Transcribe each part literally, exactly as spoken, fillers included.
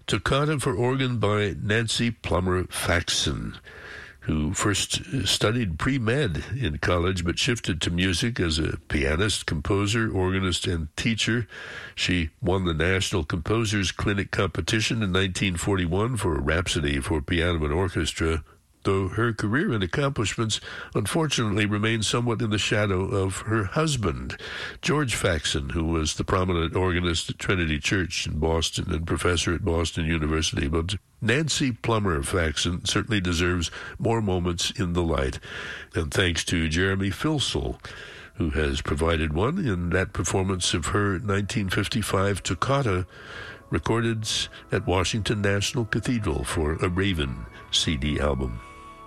Toccata for Organ by Nancy Plummer Faxon, who first studied pre-med in college but shifted to music as a pianist, composer, organist, and teacher. She won the National Composers Clinic competition in nineteen forty-one for a Rhapsody for Piano and Orchestra, though her career and accomplishments unfortunately remain somewhat in the shadow of her husband, George Faxon, who was the prominent organist at Trinity Church in Boston and professor at Boston University. But Nancy Plummer Faxon certainly deserves more moments in the light, and thanks to Jeremy Filsell, who has provided one in that performance of her nineteen fifty-five Toccata, recorded at Washington National Cathedral for a Raven C D album.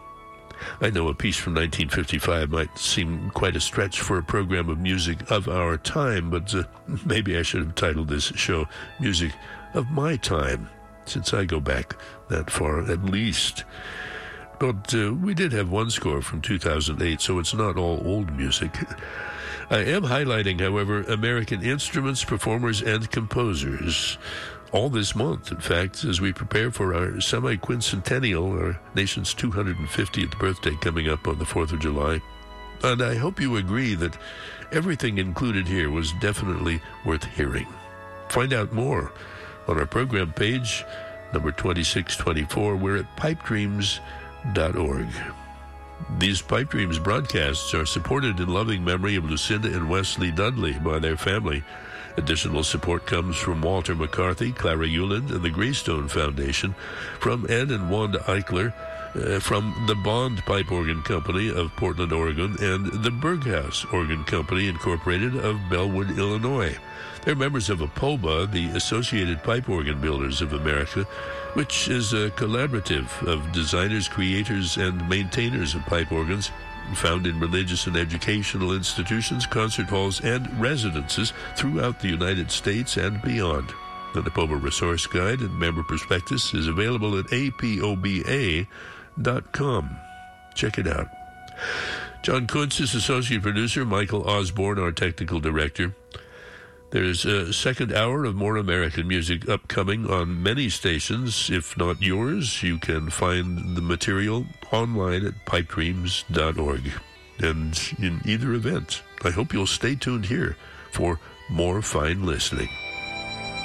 I know a piece from nineteen fifty-five might seem quite a stretch for a program of music of our time, but uh, maybe I should have titled this show Music of My Time, since I go back that far at least. But uh, we did have one score from two thousand eight, so it's not all old music. I am highlighting, however, American instruments, performers, and composers all this month, in fact, as we prepare for our semi-quincentennial, our nation's two hundred fiftieth birthday coming up on the fourth of July. And I hope you agree that everything included here was definitely worth hearing. Find out more on our program page, number twenty-six twenty-four. We're at pipe dreams dot org. These Pipe Dreams broadcasts are supported in loving memory of Lucinda and Wesley Dudley by their family. Additional support comes from Walter McCarthy, Clara Euland, and the Greystone Foundation, from Ed and Wanda Eichler, uh, from the Bond Pipe Organ Company of Portland, Oregon, and the Berghaus Organ Company, Incorporated, of Bellwood, Illinois. They're members of APOBA, the Associated Pipe Organ Builders of America, which is a collaborative of designers, creators, and maintainers of pipe organs, found in religious and educational institutions, concert halls, and residences throughout the United States and beyond. The APOBA Resource Guide and Member Prospectus is available at A P O B A dot com. Check it out. John Kuntz is Associate Producer, Michael Osborne, our Technical Director. There's a second hour of more American music upcoming on many stations. If not yours, you can find the material online at pipe dreams dot org. And in either event, I hope you'll stay tuned here for more fine listening.